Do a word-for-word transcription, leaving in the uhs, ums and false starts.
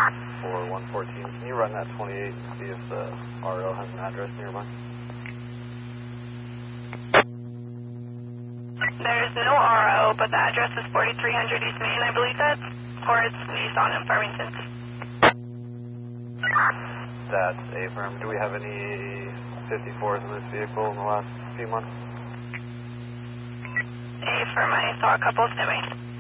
for one fourteen. Can you run that twenty-eight and see if the R O has an address nearby? There's no R O, but the address is forty-three hundred East Main, I believe that's, or it's Nissan in Farmington. That's affirmed. Do we have any fifty-fours in this vehicle in the last few months? Affirm, I saw a couple stemming.